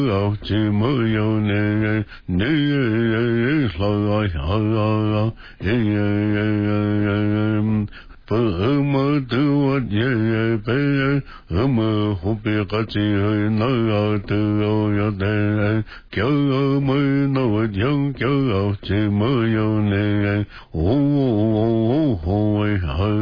这么有人，你说呀，不么的我也被么后边个这那的要的，叫么那我叫这么有人，哦。